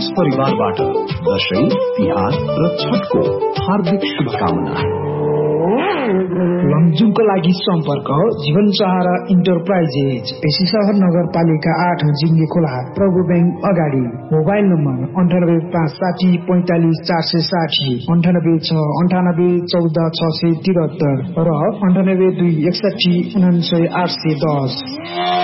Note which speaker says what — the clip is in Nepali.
Speaker 1: यस परिवारबाट दशैं, तिहार र छठको हार्दिक शुभकामना।
Speaker 2: लमजुङको लागि सम्पर्क जीवन सहारा इन्टरप्राइजेज, पेशी सहर नगरपालिका 8 जिङ्गे खोला, प्रभु बैंक अगाडि। मोबाइल नम्बर 9856 45 460, 96 98 14 673 र 98 2 61 99 810।